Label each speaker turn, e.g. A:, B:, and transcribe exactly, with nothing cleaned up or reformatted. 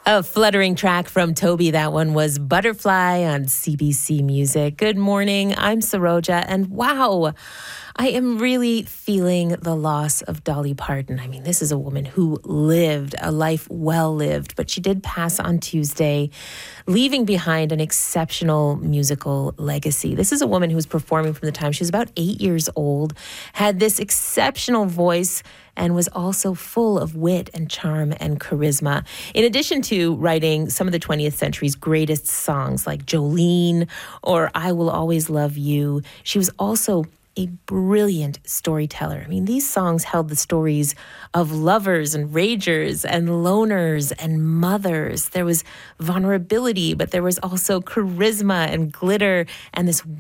A: A fluttering track from Toby. That one was Butterfly on C B C Music. Good morning. I'm Saroja, and wow, I am really feeling the loss of Dolly Parton. I mean, this is a woman who lived a life well lived, but she did pass on Tuesday, leaving behind an exceptional musical legacy. This is a woman who was performing from the time she was about eight years old, had this exceptional voice, and was also full of wit and charm and charisma. In addition to writing some of the twentieth century's greatest songs like Jolene or I Will Always Love You, she was also a brilliant storyteller. I mean, these songs held the stories of lovers and ragers and loners and mothers. There was vulnerability, but there was also charisma and glitter and this